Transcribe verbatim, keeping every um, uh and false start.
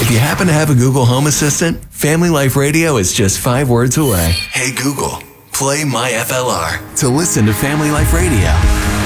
If you happen to have a Google Home Assistant, Family Life Radio is just five words away. Hey Google, play My F L R to listen to Family Life Radio.